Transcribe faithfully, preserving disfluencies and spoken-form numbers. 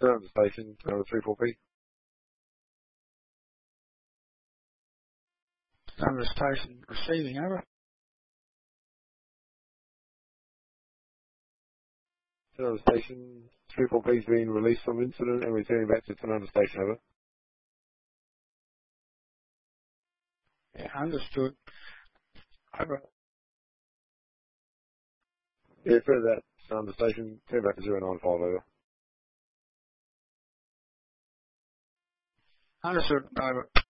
Turn to station, number three four B. Standard station receiving, over. Turn to station, three four B is being released from incident and returning back to Turn to station, over. Yeah, understood. Over. Yeah, further that, Turn to station, turn back to zero nine five, over. Understood, over.